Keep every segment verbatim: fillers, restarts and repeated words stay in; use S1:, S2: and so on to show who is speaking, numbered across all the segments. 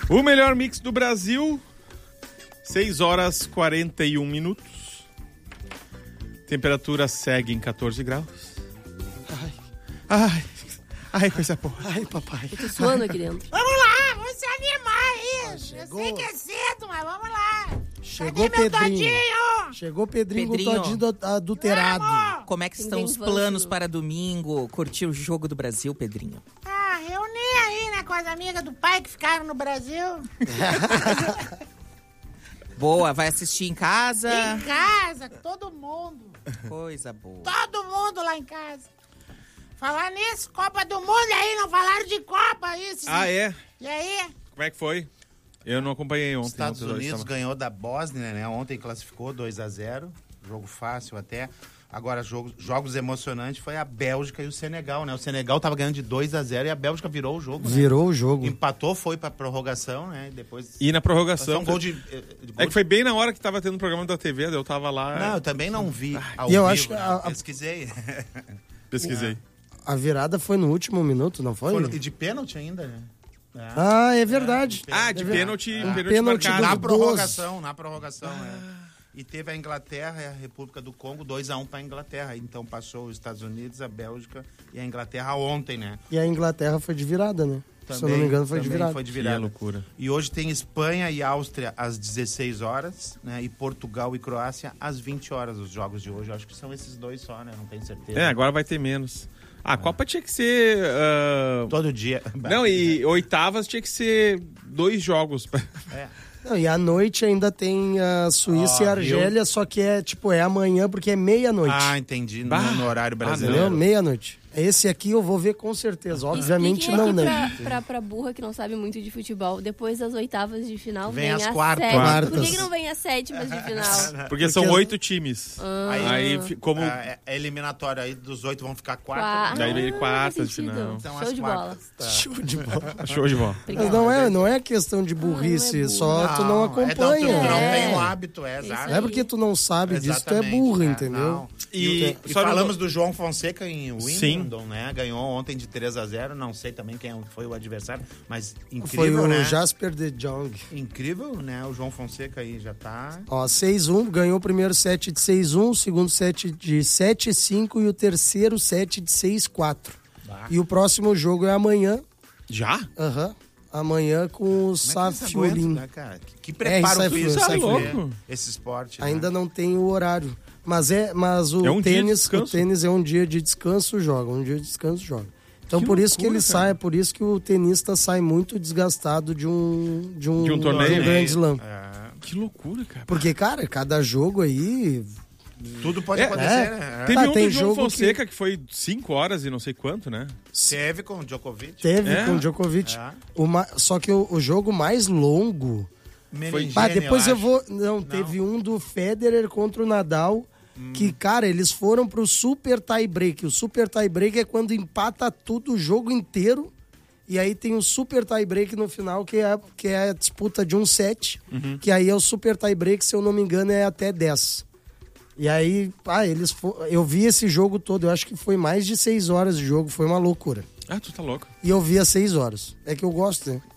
S1: O melhor mix do Brasil, seis horas e quarenta e um minutos. Temperatura segue em catorze graus. Ai, ai, ai, coisa boa.
S2: Ai, papai.
S3: Eu tô suando aqui dentro.
S4: Vamos lá, vamos se animar aí.
S2: Ah, chegou.
S4: Eu sei que é cedo, mas vamos lá.
S2: Chegou
S4: Cadê meu
S2: Pedrinho.
S4: todinho?
S2: Chegou Pedrinho,
S5: Pedrinho.
S2: com todinho do- adulterado.
S4: Vamos.
S5: Como é que estão
S3: Tem
S5: os
S3: vâncio.
S5: planos para domingo? Curtir o jogo do Brasil, Pedrinho?
S4: Ah, reuni aí, né, com as amigas do pai que ficaram no Brasil.
S5: Boa, vai assistir em casa?
S4: Em casa, todo mundo.
S5: Coisa boa.
S4: Todo mundo lá em casa. Falar nisso, Copa do Mundo aí, não falaram de Copa, isso.
S1: Ah, é?
S4: E aí?
S1: Como é que foi? Eu não acompanhei ontem.
S6: Estados
S1: ontem eu
S6: Unidos
S1: estava-
S6: ganhou da Bósnia, né? Ontem classificou dois a zero. Jogo fácil até. Agora, jogos, jogos emocionantes foi a Bélgica e o Senegal, né? O Senegal tava ganhando de dois a zero e a Bélgica virou o jogo, né?
S2: Virou o jogo.
S6: Empatou, foi pra prorrogação, né? E depois...
S1: E na prorrogação.
S6: Passou um gol de, de gol
S1: É que foi bem na hora que tava tendo o programa da T V, daí eu tava lá.
S6: Não, eu também não vi ao
S2: E eu
S6: vivo,
S2: acho que
S6: né?
S2: a- a-
S6: Pesquisei.
S1: Pesquisei.
S2: A virada foi no último minuto, não foi?
S6: Foi no- e de pênalti ainda, né? É.
S2: Ah, é verdade.
S1: Ah, de
S2: É
S1: pênalti,
S2: verdade.
S1: pênalti,
S2: Pênalti
S1: marcado.
S6: Na
S2: do-
S6: prorrogação, na prorrogação, é. E teve a Inglaterra e a República do Congo, dois a um para a Inglaterra. Então passou os Estados Unidos, a Bélgica e a Inglaterra ontem, né?
S2: E a Inglaterra foi de virada, né? Se eu não me engano, foi de
S6: também
S2: virada.
S6: Foi de
S1: Que
S6: virada.
S1: loucura.
S6: E hoje tem Espanha e Áustria às dezesseis horas, né? E Portugal e Croácia às vinte horas, os jogos de hoje. Eu acho que são esses dois só, né? Não tenho certeza.
S1: É, agora vai ter menos. Ah, a Copa tinha que ser... ah,
S6: Todo dia.
S1: Não, e oitavas tinha que ser dois jogos.
S6: É.
S2: Não, e à noite ainda tem a Suíça
S6: Ó,
S2: e a Argélia, só que é tipo, é amanhã porque é meia-noite.
S6: Ah, entendi. No,
S1: Bah.
S6: no horário
S2: Entendeu?
S6: brasileiro.
S2: Meia-noite. Esse aqui eu vou ver com certeza. Obviamente
S3: Expliquem
S2: não,
S3: aqui
S2: né?
S3: pra, pra, pra burra que não sabe muito de futebol. Depois das oitavas de final,
S6: Vem
S3: vem,
S6: as
S3: a
S6: quartas.
S3: sétima.
S2: Quartas.
S3: Por que, que não vem as sétimas de final?
S1: Porque são
S2: Porque-
S1: oito times.
S6: Aí,
S1: Aí, fi- como...
S6: a, é- é eliminatória aí dos oito vão ficar quatro.
S3: Qua-
S1: Daí vem
S3: Ah,
S1: quartas
S3: faz
S1: de
S3: sentido.
S1: final.
S6: São
S3: Show
S6: as
S3: de
S6: quartas.
S3: bola.
S6: Tá.
S2: Show de bola.
S1: Show de bola.
S2: Mas não é, não é questão de burrice,
S3: Ah, não é
S2: só tu não
S6: é,
S2: acompanha.
S6: não, tu não
S3: É.
S6: tem o hábito, é,
S3: Isso
S6: exato.
S2: Não é porque tu não sabe disso, tu é
S6: Exatamente,
S2: burro,
S6: é,
S2: entendeu?
S6: não.
S1: E-
S6: E, e
S1: só não-
S6: falamos do João Fonseca em
S1: Sim.
S6: Wimbledon, né? Ganhou ontem de três a zero, não sei também quem foi o adversário, mas incrível,
S2: Foi o
S6: né?
S2: Jasper de Jong.
S6: Incrível, né? O João Fonseca aí já tá...
S2: Ó, seis a um, ganhou o primeiro set de seis a um, o segundo set de sete a cinco e o terceiro set de seis a quatro.
S6: Bah.
S2: E o próximo jogo é amanhã,
S1: Já?
S2: aham, amanhã com o
S6: Como é que eles
S2: Safiolin.
S6: aguentam, né, cara? Que, que preparo
S2: sai
S6: físico
S2: fora,
S1: sai
S6: pra
S1: fora.
S6: ver esse esporte, né?
S2: Ainda não tem o horário. Mas é, mas o
S1: É um dia de
S2: tênis, o
S1: descanso.
S2: tênis é um dia de descanso, joga, um dia de descanso, joga. Então
S1: Que
S2: por isso que
S1: loucura,
S2: ele
S1: cara.
S2: sai, é por isso que o tenista sai muito desgastado de um de um,
S1: De um torneio.
S2: grande slam.
S6: É,
S1: Que loucura, cara.
S2: Porque, cara, cada jogo aí
S6: tudo pode
S1: É,
S6: acontecer,
S2: é.
S6: né?
S1: Teve
S2: Tá,
S1: um
S2: tem
S1: do João
S2: jogo
S1: Fonseca que... foi cinco horas e não sei quanto, né?
S6: Teve com o Djokovic.
S2: teve
S1: É?
S2: com o Djokovic.
S6: É.
S2: O ma- Só que o, o jogo mais longo.
S6: Meningene,
S2: Ah, depois eu,
S6: acho.
S2: vou. Não, teve um do Federer contra o Nadal. Que, cara, eles foram pro super tie break. O super tie break é quando empata tudo o jogo inteiro. E aí tem o super tie break no final, que é, que é a disputa de um set. Que aí é o super tie break, se eu não me engano, é até dez. E aí, ah, eles fo- eu vi esse jogo todo. Eu acho que foi mais de seis horas de jogo. Foi uma loucura.
S1: Ah, tu tá louco.
S2: E eu vi às seis horas. É que eu gosto, né?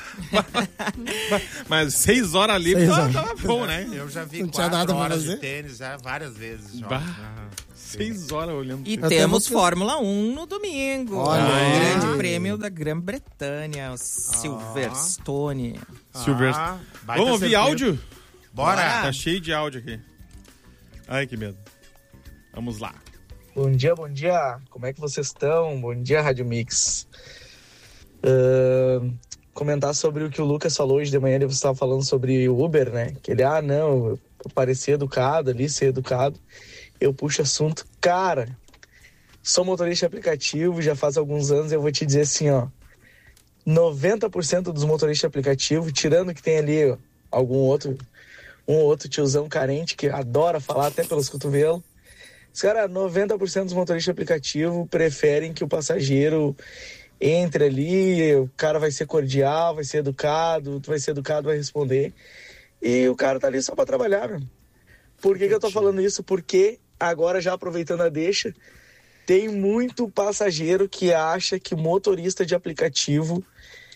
S1: Mas seis horas ali
S2: Seis
S1: tava,
S2: horas.
S1: tava bom, né?
S6: Eu já vi
S2: Não tinha
S6: quatro
S2: nada pra
S6: horas
S2: fazer?
S6: de tênis já, várias vezes. jogos.
S1: Bah.
S6: Aham.
S1: Seis horas olhando.
S5: E
S2: Até
S5: temos
S2: você-
S5: Fórmula um no domingo.
S2: Olha
S5: o
S2: aí.
S5: Grande Prêmio da Grã-Bretanha, o Silverstone.
S1: Silver.
S6: Ah, baita
S1: Vamos ouvir
S6: circuito.
S1: áudio?
S6: Bora!
S1: Tá cheio de áudio aqui. Ai, que medo. Vamos lá.
S7: Bom dia, bom dia. Como é que vocês estão? Bom dia, Rádio Mix. Ahn, comentar sobre o que o Lucas falou hoje de manhã, ele estava falando sobre o Uber, né? Que ele, ah, não, eu parecer educado ali, ser educado. Eu puxo assunto. Cara, sou motorista de aplicativo, já faz alguns anos, eu vou te dizer assim, ó. noventa por cento dos motoristas de aplicativo, tirando que tem ali ó, algum outro, um ou outro tiozão carente que adora falar até pelos cotovelos. Os caras, noventa por cento dos motoristas de aplicativo preferem que o passageiro entre ali, o cara vai ser cordial, vai ser educado, tu vai ser educado, vai responder. E o cara tá ali só pra trabalhar, meu. Por que que eu tô falando isso? Porque agora, já aproveitando a deixa, tem muito passageiro que acha que motorista de aplicativo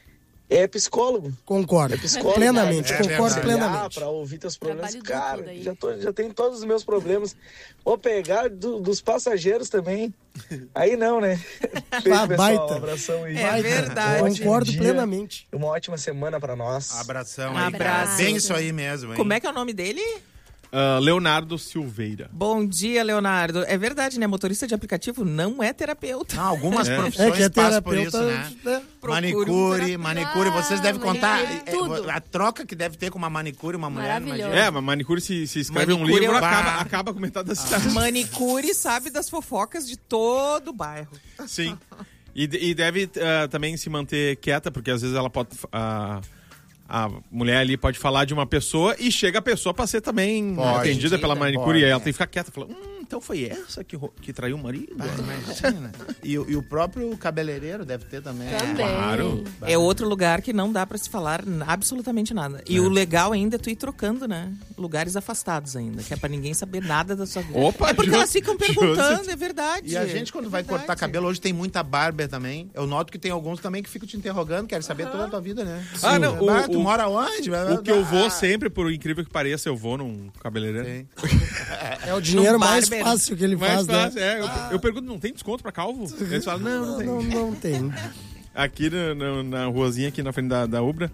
S7: é psicólogo.
S2: Concordo.
S7: É psicólogo.
S2: plenamente,
S6: É
S2: concordo
S6: verdade.
S2: plenamente.
S7: Pra ouvir teus problemas.
S3: Trabalho
S7: Cara,
S3: duplo daí.
S7: já, tô, já tenho todos os meus problemas. Vou pegar do- dos passageiros também. Aí não, né? Beijo, pessoal.
S2: baita.
S7: Um abração aí.
S5: É verdade.
S2: Concordo
S7: dia.
S2: plenamente.
S7: Uma ótima semana pra nós.
S6: Abração
S5: Um
S6: aí.
S5: abraço.
S6: Bem isso aí mesmo, hein?
S5: Como é que é o nome dele?
S1: Ah, Leonardo Silveira.
S5: Bom dia, Leonardo. É verdade, né? Motorista de aplicativo não é terapeuta.
S6: Não, algumas
S1: É.
S2: É
S6: profissões
S2: que é
S6: passam por
S2: terapeuta.
S6: isso, né?
S2: né?
S5: Procure um
S6: Manicure,
S5: terapeuta.
S6: manicure, vocês devem
S3: Ah,
S6: contar
S3: manicure,
S6: é,
S3: tudo.
S6: a troca que deve ter com uma manicure e uma mulher,
S3: Maravilhoso.
S6: imagina.
S1: É, mas manicure se, se escreve um
S5: Manicure
S1: livro,
S5: é uma-
S1: acaba, acaba com metade da cidade.
S5: Manicure sabe das fofocas de todo o bairro.
S1: Sim. E, de- e deve ah, também se manter quieta, porque às vezes ela pode. ah, a mulher ali pode falar de uma pessoa e chega a pessoa pra ser também
S6: Pode.
S1: atendida pela manicure.
S6: Pode,
S1: E aí ela
S6: é.
S1: tem que ficar quieta, falando: hum, então foi essa que, ro- que traiu o marido?
S6: Ah, imagina. E, o- e o próprio cabeleireiro deve ter também.
S3: Também.
S1: Claro.
S5: É outro lugar que não dá pra se falar n- absolutamente nada. E o legal ainda é tu ir trocando, né? Lugares afastados ainda, que é pra ninguém saber nada da sua vida.
S1: Opa,
S5: é porque
S1: Jô-
S5: elas ficam perguntando,
S1: Jô-
S5: é verdade.
S6: E a gente, quando vai
S5: Verdade.
S6: cortar cabelo, hoje tem muita barber também. Eu noto que tem alguns também que ficam te interrogando, querem saber toda a tua vida, né?
S1: Ah, não, o-
S6: Ah, tu
S1: o-
S6: mora onde?
S1: O que eu vou
S6: Ah,
S1: sempre, por incrível que pareça, eu vou num cabeleireiro.
S6: sim.
S2: É o dinheiro
S5: No
S2: mais
S5: barber.
S2: fácil que ele
S1: Mais
S2: faz,
S1: fácil,
S2: né?
S1: é. Eu, eu pergunto, não tem desconto pra calvo? Eles falam, não, não tem.
S2: Não, não tem.
S1: Aqui na, na, na ruazinha, aqui na frente da, da Ubra.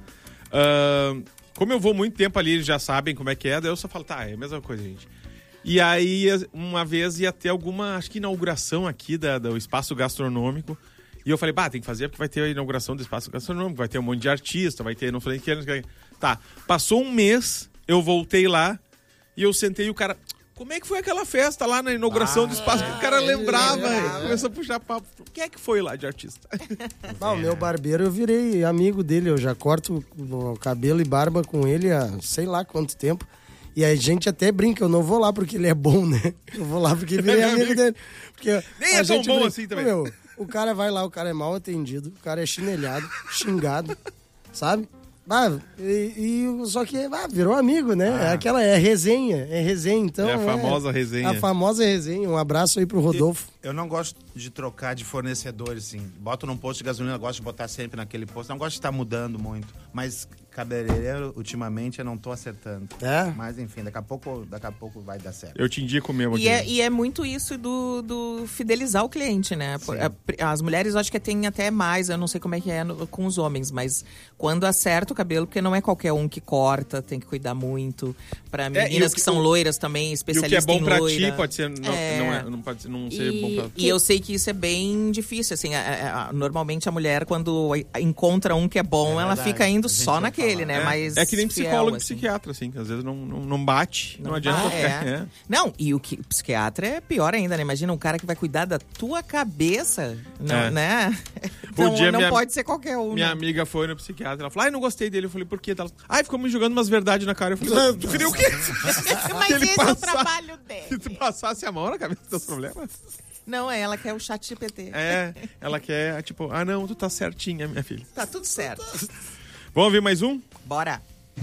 S1: ah, como eu vou muito tempo ali, eles já sabem como é que é, daí eu só falo, tá, é a mesma coisa, gente. E aí, uma vez ia ter alguma, acho que inauguração aqui da, do espaço gastronômico. E eu falei, bah, tem que fazer porque vai ter a inauguração do espaço gastronômico, vai ter um monte de artista, vai ter, não falei que. Tá, passou um mês, eu voltei lá e eu sentei e o cara. Como é que foi aquela festa lá na inauguração do espaço? O cara lembrava, começou a puxar papo. Quem é que foi lá de artista?
S2: Ah, o meu barbeiro eu virei amigo dele, eu já corto o cabelo e barba com ele há sei lá quanto tempo. E a gente até brinca, eu não vou lá porque ele é bom, né? Eu vou lá porque virei
S1: É meu
S2: amigo
S1: amigo.
S2: dele. Porque
S1: Nem
S2: a
S1: é tão
S2: gente
S1: bom
S2: brinca.
S1: assim também.
S2: Meu, o cara vai lá, o cara é mal atendido, o cara é chinelhado, xingado, sabe? Ah, e, e- só que ah, virou amigo, né? É aquela é resenha, é resenha, então.
S1: É a famosa resenha.
S2: A famosa resenha. Um abraço aí pro Rodolfo.
S6: Eu não gosto de trocar de fornecedores, assim. Boto num posto de gasolina, gosto de botar sempre naquele posto. Não gosto de estar mudando muito. Mas cabeleireiro, ultimamente, eu não tô acertando.
S2: É?
S6: Mas enfim, daqui a pouco, daqui a pouco vai dar certo.
S1: Eu te indico mesmo aqui.
S5: E é, e é muito isso do, do fidelizar o cliente, né?
S6: Sim.
S5: A- As mulheres, eu acho que tem até mais, eu não sei como é que é no- com os homens, mas quando acerta o cabelo, porque não é qualquer um que corta, tem que cuidar muito. Pra
S1: e
S5: meninas
S1: o
S5: que
S1: que-
S5: são loiras também,
S1: E o que é
S5: especialistas
S1: bom
S5: em
S1: pra
S5: loira.
S1: ti pode ser. Não,
S5: É.
S1: não, é, não pode ser- não ser
S3: E-
S1: bom pra.
S5: E eu sei que isso é bem difícil, assim, a- a- a- normalmente a mulher, quando a- encontra um que é bom,
S6: É
S5: ela
S6: verdade,
S5: fica indo
S6: a gente
S5: só
S6: vai
S5: naquele,
S6: falar.
S5: né?
S1: É,
S5: Mas
S1: é que nem
S5: fiel,
S1: psicólogo e
S5: assim.
S1: psiquiatra, assim, que às vezes não, não, não bate, não, adianta
S5: Ah,
S1: ficar.
S5: é.
S1: é.
S5: Não, e o que psiquiatra é pior ainda, né? Imagina um cara que vai cuidar da tua cabeça, não,
S1: É.
S5: né? Então
S1: dia
S5: não
S1: minha-
S5: pode ser qualquer um.
S1: Minha
S5: né?
S1: amiga foi no psiquiatra, ela falou, ai, não gostei dele. Eu falei, por quê? Ela, ai, ficou me jogando umas verdades na cara. Eu falei, tu queria o quê?
S5: Mas
S1: Que ele
S5: esse é o
S1: passa-
S5: trabalho
S1: Se
S5: dele.
S1: tu passasse a mão na cabeça dos teus problemas.
S5: Não, é ela que é o chat G P T.
S1: É, ela quer, tipo, ah, não, tu tá certinha, minha filha.
S5: Tá tudo certo.
S1: Vamos ouvir mais um?
S5: Bora.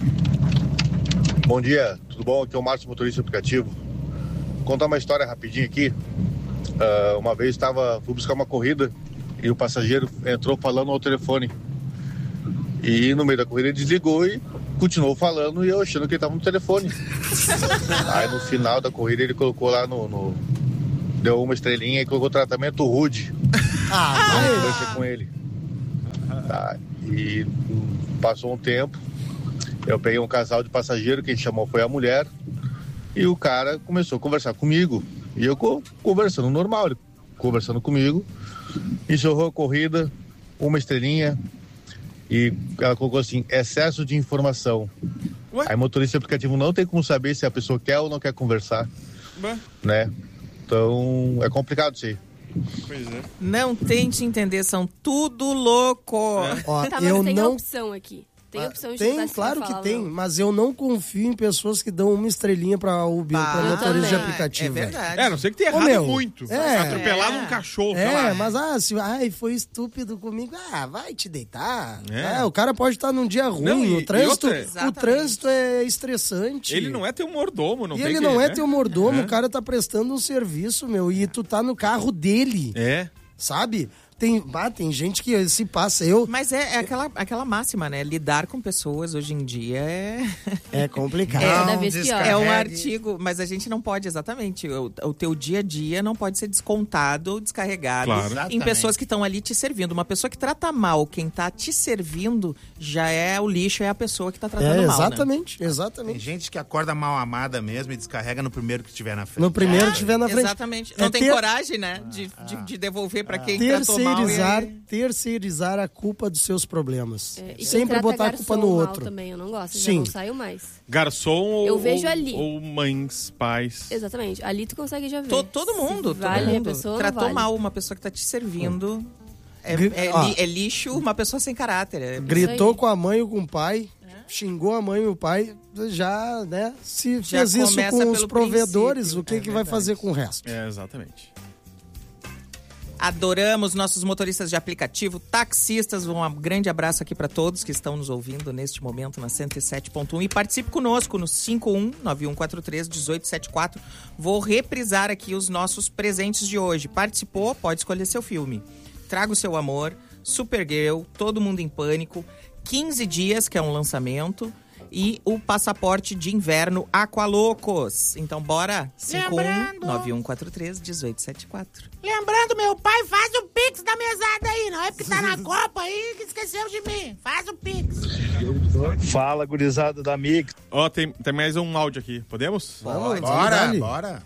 S8: Bom dia, tudo bom? Aqui é o Márcio, motorista aplicativo. Vou contar uma história rapidinho aqui. Ah, uma vez estava, fui buscar uma corrida e o passageiro entrou falando ao telefone. E no meio da corrida ele desligou e continuou falando e eu achando que ele estava no telefone. Aí no final da corrida ele colocou lá no... no- deu uma estrelinha e colocou tratamento rude.
S2: Ah,
S8: Eu conversei com ele. Tá, e hum, passou um tempo, eu peguei um casal de passageiro, quem chamou foi a mulher, e o cara começou a conversar comigo. E eu co- conversando normal, ele conversando comigo, encerrou a corrida, uma estrelinha, e ela colocou assim, excesso de informação.
S1: Ué?
S8: Aí motorista aplicativo não tem como saber se a pessoa quer ou não quer conversar,
S1: Bah,
S8: né? Então é complicado isso aí.
S1: pois é.
S5: Não tente entender, são tudo louco.
S2: ó,
S3: Tá, mas
S2: eu
S3: tem
S2: não.
S3: opção aqui. Tem opção de
S2: Tem,
S3: botar se
S2: claro
S3: não
S2: que
S3: falar
S2: tem,
S3: não.
S2: mas eu não confio em pessoas que dão uma estrelinha pra Uber,
S5: Ah,
S2: pra
S3: eu
S2: motorista de
S3: também.
S2: aplicativo.
S5: É
S2: velho.
S5: verdade.
S1: É, a não sei que tenha
S2: Ô,
S1: errado
S2: meu,
S1: muito.
S2: é.
S1: Atropelado
S5: É.
S1: um cachorro, sei lá.
S2: É, mas ah, se ai, foi estúpido comigo, ah, vai te deitar.
S1: É.
S2: É, o cara pode estar num dia ruim,
S1: Não, e-
S2: o trânsito,
S1: e outra-
S2: o
S5: Exatamente.
S2: trânsito é estressante.
S1: Ele não é teu mordomo, não
S2: E
S1: tem
S2: ele
S1: que-
S2: não é
S1: né?
S2: teu mordomo,
S1: É.
S2: o cara tá prestando um serviço, meu, e tu tá no carro dele,
S1: É.
S2: sabe? tem, ah, tem gente que se passa, eu...
S5: Mas é, é aquela, aquela máxima, né? Lidar com pessoas hoje em dia é...
S2: É complicado.
S5: É,
S3: cada vez pior.
S5: É um artigo, mas a gente não pode, exatamente. O, o teu dia a dia não pode ser descontado ou descarregado
S1: Claro.
S5: em
S6: Exatamente.
S5: pessoas que estão ali te servindo. Uma pessoa que trata mal quem tá te servindo já é o lixo, é a pessoa que tá tratando
S2: É,
S5: mal. Né?
S2: exatamente,
S6: Tem
S2: exatamente.
S6: gente que acorda mal amada mesmo e descarrega no primeiro que tiver na frente.
S2: No primeiro que tiver na frente.
S5: Exatamente. Não
S2: É
S5: tem
S2: ter-
S5: coragem, né? De, de, de devolver pra quem tratou mal.
S2: Terceirizar,
S5: e-
S2: terceirizar a culpa dos seus problemas.
S3: É, e quem
S2: Sempre
S3: trata
S2: botar a
S3: garçom
S2: culpa no
S3: mal
S2: outro.
S3: também, eu não gosto, já
S2: Sim.
S3: não saio mais.
S1: Garçom ou,
S3: Eu vejo
S1: ou,
S3: ali.
S1: ou mães, pais.
S3: Exatamente. Ali tu consegue já ver.
S5: To- todo mundo,
S3: Se
S5: todo
S3: vale
S5: mundo.
S3: a pessoa, não
S5: Tratou
S3: vale.
S5: mal uma pessoa que tá te servindo. É,
S2: Gri-
S5: é
S2: ó.
S5: li- é lixo uma pessoa sem caráter. É-
S2: Gritou
S3: aí.
S2: com a mãe ou com o pai, xingou a mãe e o pai, já, né? Se
S5: Já
S2: fez isso
S5: começa
S2: com os
S5: pelo
S2: provedores,
S5: princípio.
S2: o que,
S5: É
S2: que vai
S5: verdade.
S2: fazer com o resto?
S1: É, exatamente.
S5: Adoramos nossos motoristas de aplicativo, taxistas. Um grande abraço aqui para todos que estão nos ouvindo neste momento na cento e sete ponto um. E participe conosco no cinco um nove um quatro três um oito sete quatro. Vou reprisar aqui os nossos presentes de hoje. Participou? Pode escolher seu filme. Traga o seu amor, Supergirl, Todo Mundo em Pânico, quinze dias, que é um lançamento, e o passaporte de inverno Aqualocos. Então bora, cinco um nove um quatro três um oito sete quatro.
S4: Lembrando, meu pai, faz o pix da mesada aí. Não é porque tá na Copa aí que esqueceu de mim. Faz o pix.
S9: Fala, gurizada da Mix.
S1: Ó, tem, tem mais um áudio aqui. Podemos?
S2: Vamos,
S6: Bora,
S2: dale.
S6: bora.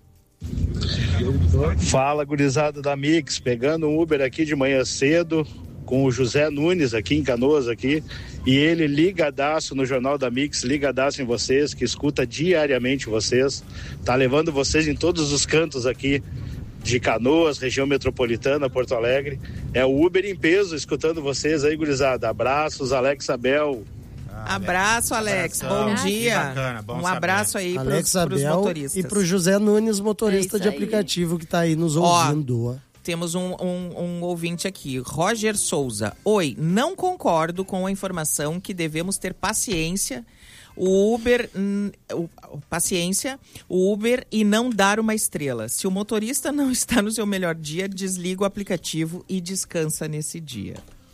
S9: Fala, gurizada da Mix. Pegando um Uber aqui de manhã cedo com o José Nunes aqui em Canoas aqui. E ele ligadaço no Jornal da Mix, ligadaço em vocês, que escuta diariamente vocês. Tá levando vocês em todos os cantos aqui de Canoas, região metropolitana, Porto Alegre. É o Uber em peso, escutando vocês aí, gurizada. Abraços, Alex Abel.
S5: Abraço, Alex.
S6: Abração.
S5: Bom
S6: Que
S5: dia.
S6: bacana, bom
S5: um
S6: saber.
S5: abraço aí
S2: Alex
S5: pros, pros
S2: Abel
S5: motoristas.
S2: e pro José Nunes, motorista
S3: É isso
S2: de
S3: aí.
S2: aplicativo que tá aí nos
S5: Ó,
S2: ouvindo.
S5: Temos um, um, um ouvinte aqui, Roger Souza. Oi, não concordo com a informação que devemos ter paciência, o Uber, hum, o, paciência, o Uber e não dar uma estrela. Se o motorista não está no seu melhor dia, desliga o aplicativo e descansa nesse dia.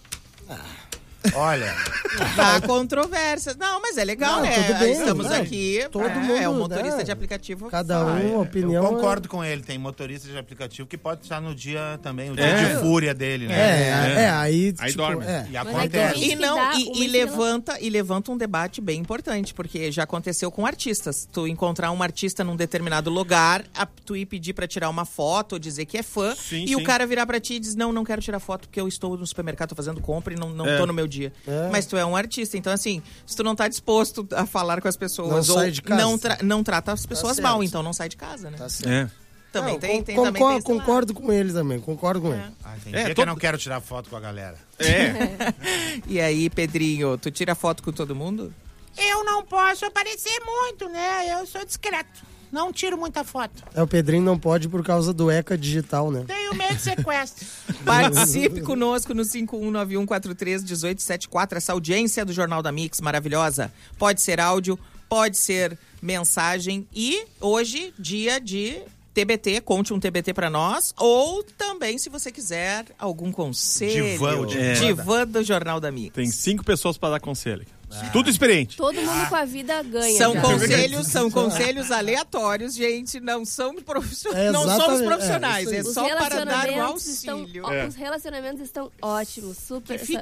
S6: Olha,
S5: Há controvérsias. Não, mas é legal,
S2: Não,
S5: né?
S2: tudo bem,
S5: Estamos
S2: né?
S5: aqui.
S2: Todo
S5: é,
S2: mundo,
S5: é um motorista
S2: né?
S5: de aplicativo.
S2: Cada
S5: fala.
S2: um, a opinião.
S6: eu concordo com ele. Tem motorista de aplicativo que pode estar no dia também, o dia
S1: É.
S6: de fúria dele,
S2: É,
S6: né?
S2: é, é, aí,
S1: Aí
S2: tipo,
S1: dorme.
S2: é.
S6: E
S3: Mas
S6: acontece.
S3: é que
S5: E
S3: que
S5: não,
S3: dá
S5: e,
S3: uma
S5: e
S3: estrela.
S5: levanta e levanta um debate bem importante, porque já aconteceu com artistas. Tu encontrar um artista num determinado lugar, a, tu ir pedir pra tirar uma foto, ou dizer que é fã,
S1: Sim,
S5: e
S1: sim.
S5: o cara virar pra ti e diz: não, não quero tirar foto porque eu estou no supermercado, tô fazendo compra e não, não
S1: É.
S5: tô no meu dia.
S2: É.
S5: Mas tu é um artista, então assim, se tu não tá disposto a falar com as pessoas
S2: Não
S5: ou
S2: sai de casa.
S5: não, tra- não trata as pessoas
S2: certo.
S5: mal, então não sai de casa, né?
S2: Tá certo.
S1: É.
S5: Também
S2: Não,
S5: tem,
S2: con-
S5: tem,
S2: concor-
S5: também tem esse lado.
S2: concordo com ele também, concordo com ele.
S6: Ah, tem
S1: É,
S6: dia que
S1: todo-
S6: eu não quero tirar foto com a galera.
S1: É.
S5: E aí, Pedrinho, tu tira foto com todo mundo?
S4: Eu não posso aparecer muito, né? Eu sou discreto. Não tiro muita foto.
S2: É, o Pedrinho não pode por causa do ECA digital, né?
S4: Tenho medo de sequestro.
S5: Participe conosco no cinco um nove um quatro três um oito sete quatro. Essa audiência do Jornal da Mix maravilhosa. Pode ser áudio, pode ser mensagem. E hoje, dia de T B T, conte um T B T pra nós. Ou também, se você quiser, algum conselho.
S6: Divã, o divã
S1: É.
S5: Divã do Jornal da Mix.
S1: Tem cinco pessoas pra dar conselho. Tudo experiente.
S3: Todo mundo com a vida ganha.
S5: São
S3: já.
S5: conselhos, são conselhos aleatórios, gente. Não são profissionais.
S2: É,
S5: não somos
S2: exatamente,
S5: profissionais.
S2: é,
S5: É,
S2: isso
S3: Os
S5: só para dar um
S3: relacionamentos estão,
S5: auxílio.
S3: ó, os relacionamentos estão ótimos, super.
S5: Que fique